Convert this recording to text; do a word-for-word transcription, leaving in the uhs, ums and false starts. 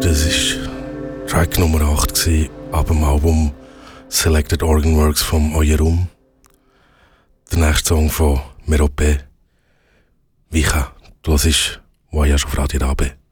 Das war Track Nummer acht ab dem Album Selected Organ Works vom Oyerum. Der nächste Song von Merope, Vicha. Du hörst Voyage auf Radio Rabe.